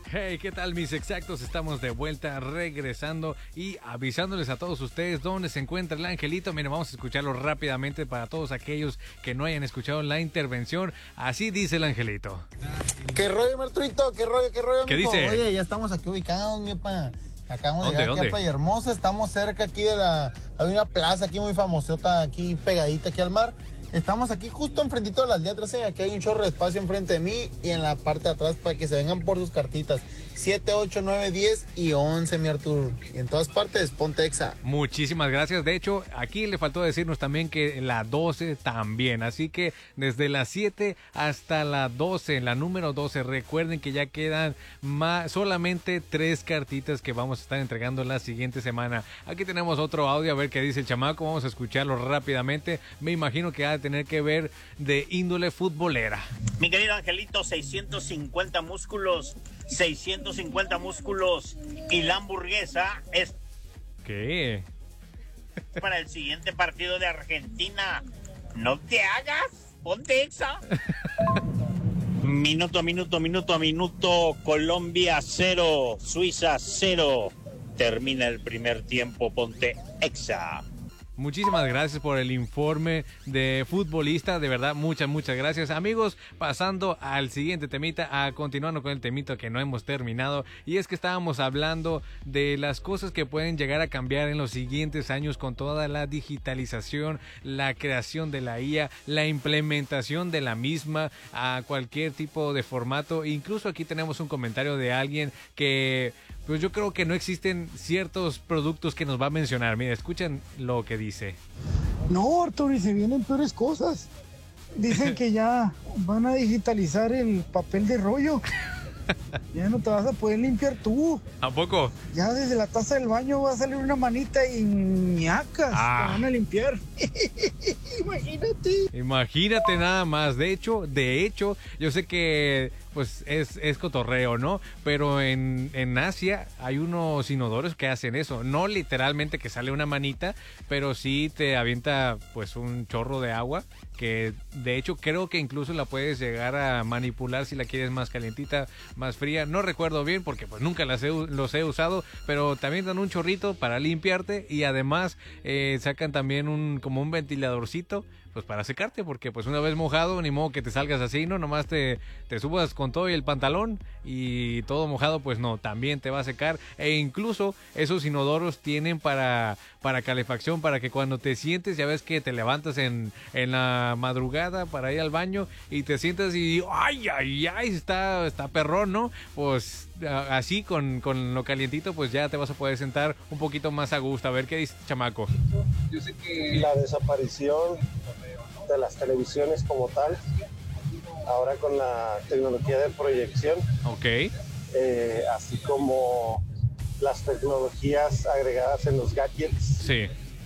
Hey, ¿qué tal mis exactos? Estamos de vuelta, regresando y avisándoles a todos ustedes dónde se encuentra el angelito. Miren, vamos a escucharlo rápidamente para todos aquellos que no hayan escuchado la intervención. Así dice el angelito. ¿Qué rollo, Marturito? ¿Qué rollo, ¿Qué amigo? dice? Oye, ya estamos aquí ubicados, mi pa. Acabamos de llegar aquí ¿Dónde? a Playa Hermosa. Estamos cerca aquí de hay una plaza aquí muy famosota, aquí pegadita aquí al mar. Estamos aquí justo enfrentito de las letras, aquí hay un chorro de espacio enfrente de mí y en la parte de atrás para que se vengan por sus cartitas. 7, 8, 9, 10 y 11, mi Artur. Y en todas partes, ponte exa. Muchísimas gracias. De hecho, aquí le faltó decirnos también que la 12 también. Así que desde las 7 hasta la 12, la número 12, recuerden que ya quedan solamente 3 cartitas que vamos a estar entregando la siguiente semana. Aquí tenemos otro audio, a ver qué dice el chamaco. Vamos a escucharlo rápidamente. Me imagino que va a tener que ver de índole futbolera. Mi querido Angelito, 650 músculos y la hamburguesa es ¿Qué? para el siguiente partido de Argentina. No te hagas, ponte exa. Minuto a minuto, Colombia 0, Suiza 0. Termina el primer tiempo, ponte exa. Muchísimas gracias por el informe de futbolista, de verdad, muchas gracias. Amigos, pasando al siguiente temita, continuando con el temita que no hemos terminado, y es que estábamos hablando de las cosas que pueden llegar a cambiar en los siguientes años con toda la digitalización, la creación de la IA, la implementación de la misma a cualquier tipo de formato. Incluso aquí tenemos un comentario de alguien que, pues yo creo que no existen ciertos productos que nos va a mencionar. Mira, escuchen lo que dice. No, Arturo, y se vienen peores cosas. Dicen que ya van a digitalizar el papel de rollo. Ya no te vas a poder limpiar tú. ¿A poco? Ya desde la taza del baño va a salir una manita y ñacas. Te van a limpiar. Imagínate nada más. De hecho, yo sé que pues es cotorreo, ¿no? Pero en Asia hay unos inodoros que hacen eso. No literalmente que sale una manita, pero sí te avienta pues un chorro de agua, que de hecho creo que incluso la puedes llegar a manipular si la quieres más calientita, más fría. No recuerdo bien porque pues nunca los he usado, pero también dan un chorrito para limpiarte y además sacan también como un ventiladorcito pues para secarte, porque pues una vez mojado ni modo que te salgas así, ¿no? Nomás te subas con todo y el pantalón y todo mojado, pues no, también te va a secar. E incluso esos inodoros tienen para calefacción, para que cuando te sientes, ya ves que te levantas en la madrugada para ir al baño y te sientas y ay, está perrón, ¿no? Pues así con lo calientito, pues ya te vas a poder sentar un poquito más a gusto. A ver qué dice chamaco. Yo sé que la desaparición de las televisiones como tal, ahora con la tecnología de proyección, así como las tecnologías agregadas en los gadgets, sí,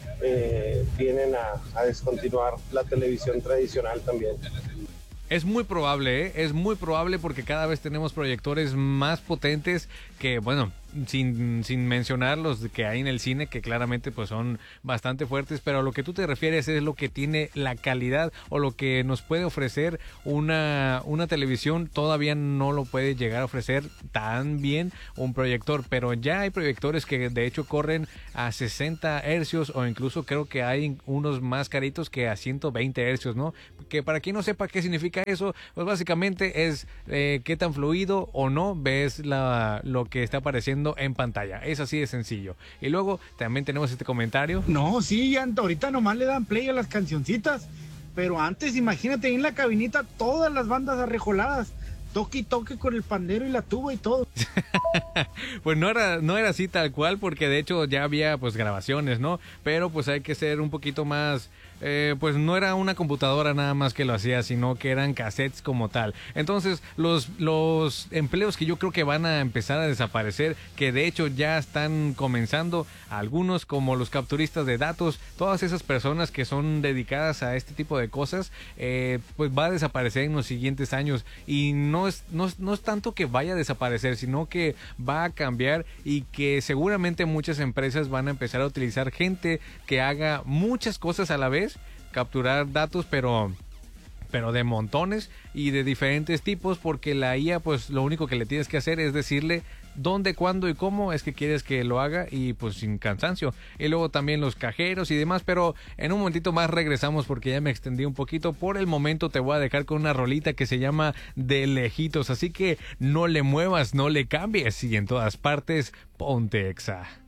vienen a descontinuar la televisión tradicional también. Es muy probable, es muy probable porque cada vez tenemos proyectores más potentes que, bueno, sin mencionar los que hay en el cine, que claramente pues son bastante fuertes, pero a lo que tú te refieres es lo que tiene la calidad o lo que nos puede ofrecer una televisión. Todavía no lo puede llegar a ofrecer tan bien un proyector, pero ya hay proyectores que de hecho corren a 60 hercios o incluso creo que hay unos más caritos que a 120 hercios, ¿no? Que para quien no sepa qué significa eso, pues básicamente es qué tan fluido o no ves lo que está apareciendo en pantalla. Es así de sencillo. Y luego también tenemos este comentario. No, sí, ahorita nomás le dan play a las cancioncitas. Pero antes, imagínate, ahí en la cabinita todas las bandas arrejoladas. Toque y toque con el pandero y la tuba y todo. Pues no era así tal cual, porque de hecho ya había pues grabaciones, ¿no? Pero pues hay que ser un poquito más... pues no era una computadora nada más que lo hacía, sino que eran cassettes como tal. Entonces los empleos que yo creo que van a empezar a desaparecer, que de hecho ya están comenzando, algunos como los capturistas de datos, todas esas personas que son dedicadas a este tipo de cosas, pues va a desaparecer en los siguientes años. Y no es tanto que vaya a desaparecer, sino que va a cambiar y que seguramente muchas empresas van a empezar a utilizar gente que haga muchas cosas a la vez, capturar datos, pero pero de montones y de diferentes tipos, porque la IA pues lo único que le tienes que hacer es decirle dónde, cuándo y cómo es que quieres que lo haga y pues sin cansancio. Y luego también los cajeros y demás, pero en un momentito más regresamos porque ya me extendí un poquito. Por el momento te voy a dejar con una rolita que se llama De Lejitos, así que no le muevas, no le cambies y en todas partes ponte Exa.